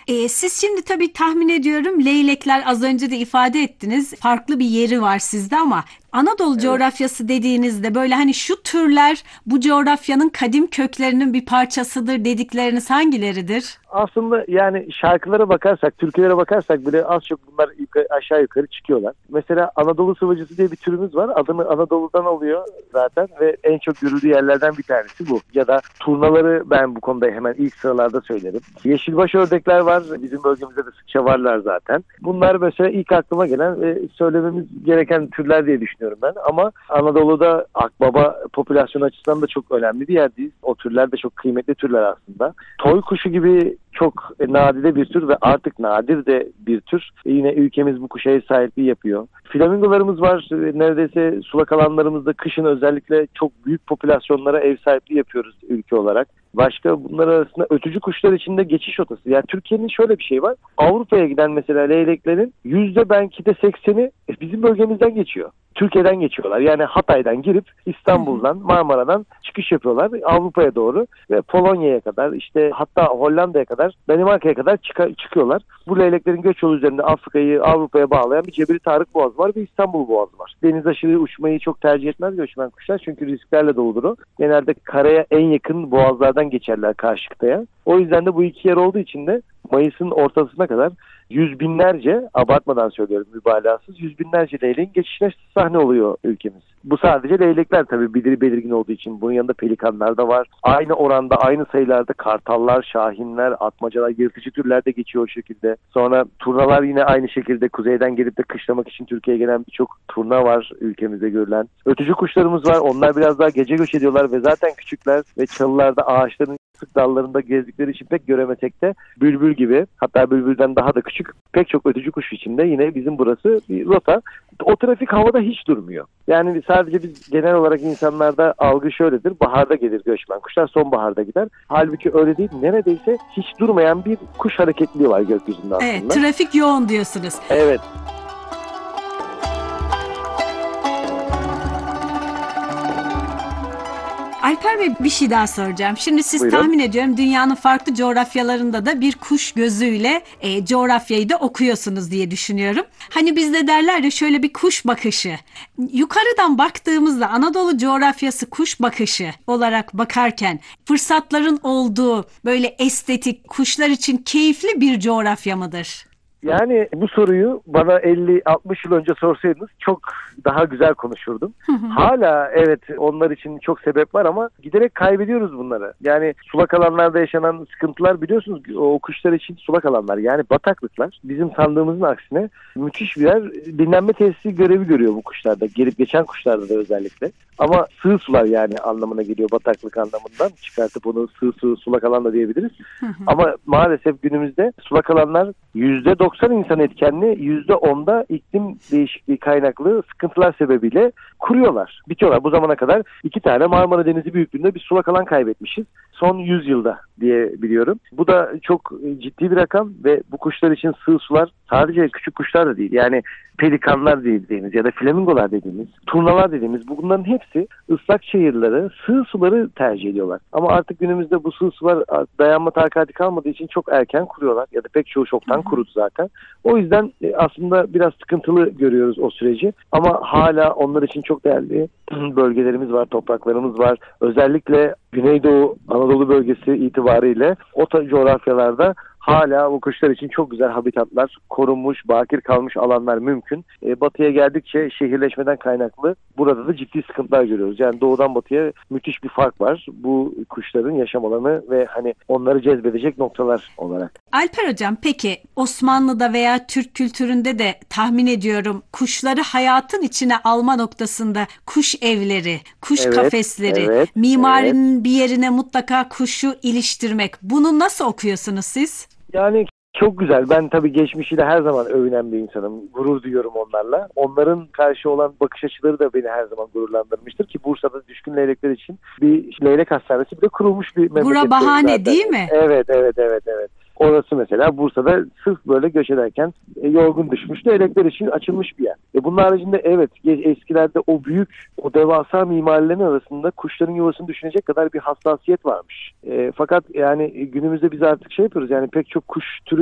Siz şimdi tabii tahmin ediyorum leylekler az önce de ifade ettiniz. Farklı bir yeri var sizde ama Anadolu Evet. coğrafyası dediğinizde böyle hani şu türler bu coğrafyanın kadim köklerinin bir parçasıdır dedikleriniz hangileridir? Aslında yani şarkılara bakarsak, türkülere bakarsak bile az çok bunlar aşağı yukarı çıkıyorlar. Mesela Anadolu sıvacısı diye bir türümüz var. Adını Anadolu'dan alıyor zaten ve en çok görüldüğü yerlerden bir tanesi bu. Ya da turnaları ben bu konuda hemen ilk sıralarda söylerim. Yeşilbaş ördekler var. Bizim bölgemizde de sıkça varlar zaten. Bunlar mesela ilk aklıma gelen ve söylememiz gereken türler diye düşünüyorum ben. Ama Anadolu'da akbaba popülasyonu açısından da çok önemli bir yerdeyiz. O türler de çok kıymetli türler aslında. Toy kuşu gibi çok nadide bir tür ve artık nadir de bir tür. Yine ülkemiz bu kuşa ev sahipliği yapıyor. Flamingolarımız var. Neredeyse sulak alanlarımızda kışın özellikle çok büyük popülasyonlara ev sahipliği yapıyoruz ülke olarak. Başka bunlar arasında ötücü kuşlar için de geçiş rotası. Yani Türkiye'nin şöyle bir şey var. Avrupa'ya giden mesela leyleklerin belki de 80'i bizim bölgemizden geçiyor. Türkiye'den geçiyorlar. Yani Hatay'dan girip Hı hı. İstanbul'dan, Marmara'dan çıkış yapıyorlar Avrupa'ya doğru ve Polonya'ya kadar işte hatta Hollanda'ya kadar, Danimarka'ya kadar çıkıyorlar. Bu leyleklerin göç yolu üzerinde Afrika'yı Avrupa'ya bağlayan bir Cebeli Tarık Boğazı var ve İstanbul Boğazı var. Deniz aşırı uçmayı çok tercih etmez göçmen kuşlar çünkü risklerle doludur o. Genelde karaya en yakın boğazlardan geçerler karşı kıtaya. O yüzden de bu iki yer olduğu için de Mayıs'ın ortasına kadar yüz binlerce, abartmadan söylüyorum mübalağasız, yüz binlerce leyleğin geçişine sahne oluyor ülkemiz. Bu sadece leylekler tabii belirgin olduğu için. Bunun yanında pelikanlar da var. Aynı oranda, aynı sayılarda kartallar, şahinler, atmacalar, yırtıcı türler de geçiyor o şekilde. Sonra turnalar yine aynı şekilde kuzeyden gelip de kışlamak için Türkiye'ye gelen birçok turna var ülkemizde görülen. Ötücü kuşlarımız var. Onlar biraz daha gece göç ediyorlar ve zaten küçükler ve çalılarda ağaçların sık dallarında gezdikleri için pek göremesek de bülbül gibi, hatta bülbülden daha da küçük pek çok ötücü kuş içinde yine bizim burası bir rota. O trafik havada hiç durmuyor. Yani sadece biz genel olarak insanlarda algı şöyledir. Baharda gelir göçmen kuşlar, sonbaharda gider. Halbuki öyle değil. Neredeyse hiç durmayan bir kuş hareketliği var gökyüzünde Evet, aslında. trafik yoğun diyorsunuz. Evet. Alper Bey bir şey daha soracağım. Şimdi siz Buyurun. tahmin ediyorum dünyanın farklı coğrafyalarında da bir kuş gözüyle coğrafyayı da okuyorsunuz diye düşünüyorum. Hani bizde derler ya şöyle bir kuş bakışı. Yukarıdan baktığımızda Anadolu coğrafyası kuş bakışı olarak bakarken fırsatların olduğu böyle estetik kuşlar için keyifli bir coğrafya mıdır? Yani bu soruyu bana 50-60 yıl önce sorsaydınız çok daha güzel konuşurdum. Hı hı. Hala evet onlar için çok sebep var ama giderek kaybediyoruz bunları. Yani sulak alanlarda yaşanan sıkıntılar biliyorsunuz o kuşlar için sulak alanlar yani bataklıklar bizim sandığımızın aksine müthiş birer dinlenme tesisi görevi görüyor bu kuşlarda. Gelip geçen kuşlarda da özellikle. Ama sığ sular yani anlamına geliyor bataklık anlamından. Çıkartıp onu sığ su sulak alan da diyebiliriz. Hı hı. Ama maalesef günümüzde sulak alanlar %90 insan etkenli, %10'da iklim değişikliği kaynaklı sıkıntılar sebebiyle kuruyorlar, bitiyorlar. Bu zamana kadar 2 tane Marmara Denizi büyüklüğünde bir sulak alan kaybetmişiz. Son 100 yılda diye biliyorum. Bu da çok ciddi bir rakam ve bu kuşlar için sığ sular sadece küçük kuşlar da değil. Yani pelikanlar dediğimiz ya da flamingolar dediğimiz, turnalar dediğimiz bunların hepsi ıslak çayırları, sığ suları tercih ediyorlar. Ama artık günümüzde bu sığ sular dayanma takati kalmadığı için çok erken kuruyorlar ya da pek çoğu Hı çoktan hı. kurudu zaten. O yüzden aslında biraz sıkıntılı görüyoruz o süreci. Ama hala onlar için çok değerli bölgelerimiz var, topraklarımız var. Özellikle Güneydoğu Anadolu bölgesi itibariyle o coğrafyalarda hala bu kuşlar için çok güzel habitatlar, korunmuş, bakir kalmış alanlar mümkün. Batıya geldikçe şehirleşmeden kaynaklı burada da ciddi sıkıntılar görüyoruz. Yani doğudan batıya müthiş bir fark var. Bu kuşların yaşam alanı ve hani onları cezbedecek noktalar olarak. Alper Hocam peki Osmanlı'da veya Türk kültüründe de tahmin ediyorum kuşları hayatın içine alma noktasında kuş evleri, kuş Evet, kafesleri, evet, evet. mimarinin bir yerine mutlaka kuşu iliştirmek. Bunu nasıl okuyorsunuz siz? Yani çok güzel. Ben tabii geçmişiyle her zaman övünen bir insanım. Gurur duyuyorum onlarla. Onların karşı olan bakış açıları da beni her zaman gururlandırmıştır ki Bursa'da düşkün leylekler için bir leylek hastanesi bile kurulmuş bir Bura memlekette bahane zaten. değil mi? Evet, evet, evet, evet. Orası mesela Bursa'da sırf böyle göç ederken yorgun düşmüş leylekler için açılmış bir yer. Bunun haricinde evet eskilerde o büyük, o devasa mimarilerin arasında kuşların yuvasını düşünecek kadar bir hassasiyet varmış. Fakat yani günümüzde biz artık şey yapıyoruz yani pek çok kuş türü